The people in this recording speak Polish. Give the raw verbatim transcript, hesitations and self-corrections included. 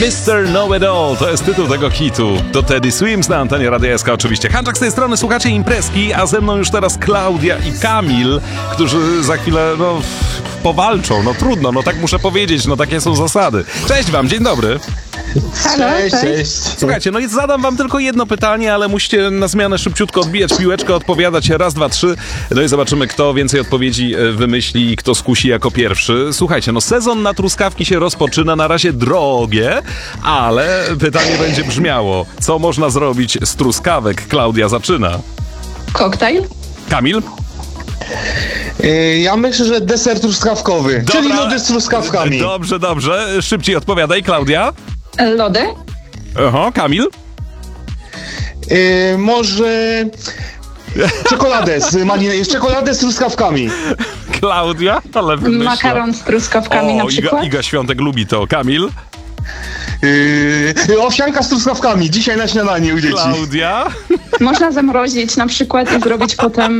mister Know-It-All to jest tytuł tego hitu. To Teddy Swims na antenie Radia S K oczywiście. Hanczak z tej strony, słuchacie imprezki, a ze mną już teraz Klaudia i Kamil, którzy za chwilę, no, powalczą. No trudno, no tak muszę powiedzieć, no takie są zasady. Cześć wam, dzień dobry. Cześć, cześć. Słuchajcie, no i zadam wam tylko jedno pytanie, ale musicie na zmianę szybciutko odbijać piłeczkę, odpowiadać raz, dwa, trzy. No i zobaczymy, kto więcej odpowiedzi wymyśli i kto skusi jako pierwszy. Słuchajcie, no sezon na truskawki się rozpoczyna, na razie drogie, ale pytanie będzie brzmiało, co można zrobić z truskawek? Klaudia zaczyna. Koktajl? Kamil? Yy, ja myślę, że deser truskawkowy, Dobra. czyli lody z truskawkami. Dobrze, dobrze. Szybciej odpowiadaj, Klaudia. Lody? Aha, Kamil? Yy, może czekoladę z, mani- czekoladę z truskawkami. Klaudia? Ale wymyśla. Makaron z truskawkami o, na Iga, przykład? Iga Świątek lubi to. Kamil? Yy, owsianka z truskawkami, dzisiaj na śniadanie u dzieci. Klaudia? Można zamrozić na przykład i zrobić potem